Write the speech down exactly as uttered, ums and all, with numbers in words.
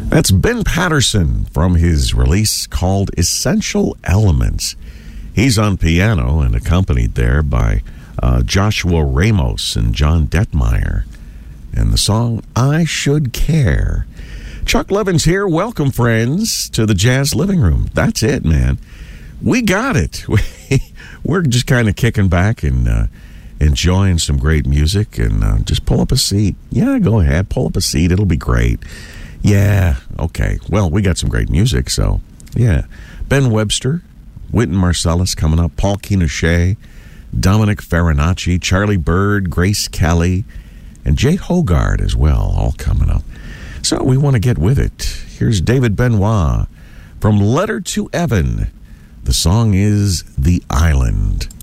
That's Ben Patterson from his release called Essential Elements. He's on piano and accompanied there by uh, Joshua Ramos and John Detmeyer. And the song, I Should Care. Chuck Levin's here. Welcome, friends, to the Jazz Living Room. That's it, man. We got it. We're just kind of kicking back and uh, enjoying some great music. And uh, just pull up a seat. Yeah, go ahead. Pull up a seat. It'll be great. Yeah, okay. Well, we got some great music, so, yeah. Ben Webster, Wynton Marsalis coming up, Paul Quinochet, Dominic Farinacci, Charlie Bird, Grace Kelly, and Jay Hogarth as well, all coming up. So we want to get with it. Here's David Benoit from Letter to Evan. The song is The Island.